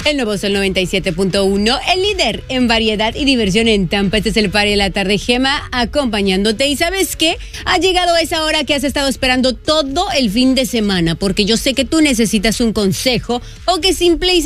El nuevo Sol 97.1, el líder en variedad y diversión en Tampa. Este es el Party de la Tarde, Gema, acompañándote. ¿Y sabes qué? Ha llegado esa hora que has estado esperando todo el fin de semana, porque yo sé que tú necesitas un consejo o que simple y